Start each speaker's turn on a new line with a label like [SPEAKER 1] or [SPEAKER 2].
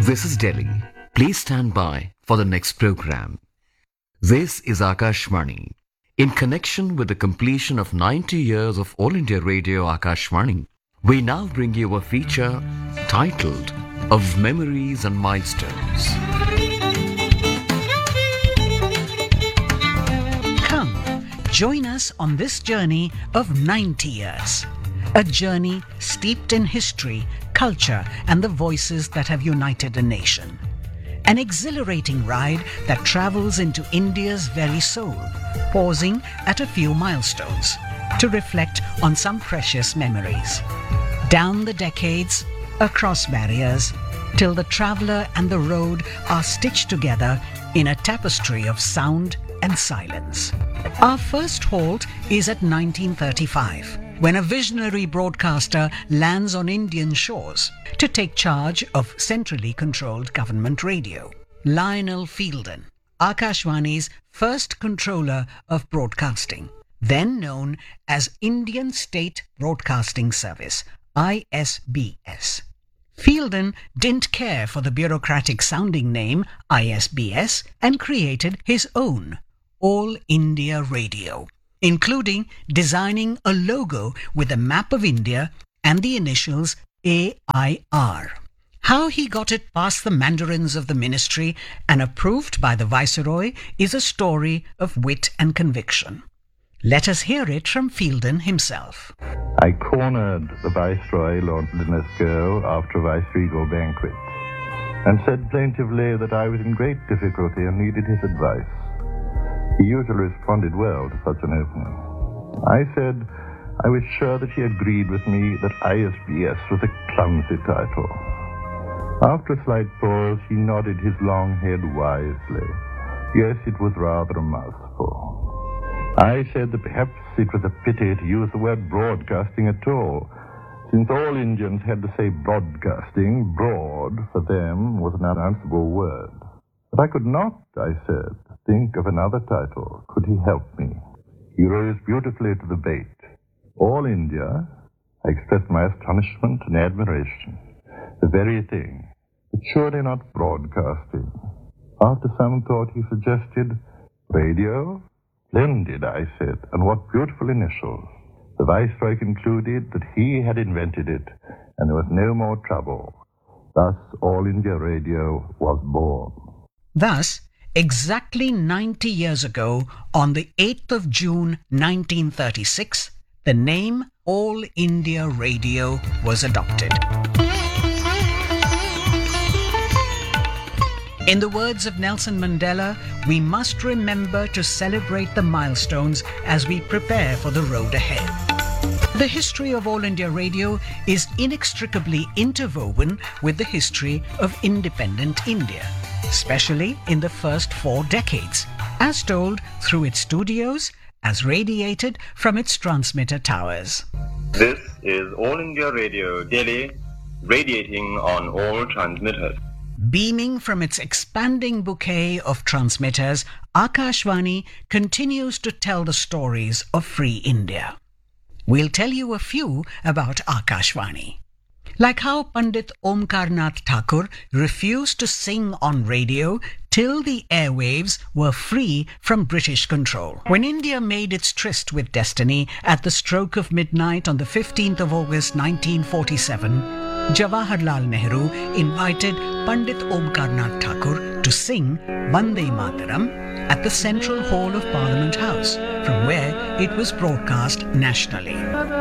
[SPEAKER 1] This is Delhi. Please stand by for the next program. This is Akashvani. In connection with the completion of 90 years of All India Radio Akashvani, we now bring you a feature titled Of Memories and Milestones.
[SPEAKER 2] Come, join us on this journey of 90 years. A journey steeped in history, culture, and the voices that have united a nation. An exhilarating ride that travels into India's very soul, pausing at a few milestones to reflect on some precious memories. Down the decades, across barriers, till the traveller and the road are stitched together in a tapestry of sound and silence. Our first halt is at 1935, when a visionary broadcaster lands on Indian shores to take charge of centrally controlled government radio. Lionel Fielden, Akashvani's first controller of broadcasting, then known as Indian State Broadcasting Service, ISBS. Fielden didn't care for the bureaucratic sounding name ISBS and created his own All India Radio, including designing a logo with a map of India and the initials AIR. How he got it past the mandarins of the ministry and approved by the Viceroy is a story of wit and conviction. Let us hear it from Fielden himself.
[SPEAKER 3] I cornered the Viceroy, Lord Linlithgow, after a Vice-Regal banquet, and said plaintively that I was in great difficulty and needed his advice. He usually responded well to such an opening. I said I was sure that he agreed with me that ISBS was a clumsy title. After a slight pause, he nodded his long head wisely. Yes, it was rather a mouthful. I said that perhaps it was a pity to use the word broadcasting at all, since all Indians had to say broadcasting. Broad, for them, was an unanswerable word. But I could not, I said, think of another title. Could he help me? He rose beautifully to the bait. All India? I expressed my astonishment and admiration. The very thing, but surely not broadcasting. After some thought, he suggested radio. Splendid, I said, and what beautiful initials. The Viceroy concluded that he had invented it, and there was no more trouble. Thus, All India Radio was born.
[SPEAKER 2] Thus, exactly 90 years ago, on the 8th of June 1936, the name All India Radio was adopted. In the words of Nelson Mandela, we must remember to celebrate the milestones as we prepare for the road ahead. The history of All India Radio is inextricably interwoven with the history of independent India, especially in the first 4 decades, as told through its studios, as radiated from its transmitter towers.
[SPEAKER 4] This is All India Radio, Delhi, radiating on all transmitters.
[SPEAKER 2] Beaming from its expanding bouquet of transmitters, Akashvani continues to tell the stories of free India. We'll tell you a few about Akashvani. Like how Pandit Omkarnath Thakur refused to sing on radio till the airwaves were free from British control. When India made its tryst with destiny at the stroke of midnight on the 15th of August 1947, Jawaharlal Nehru invited Pandit Omkarnath Thakur to sing Vande Mataram at the Central Hall of Parliament House, from where it was broadcast nationally.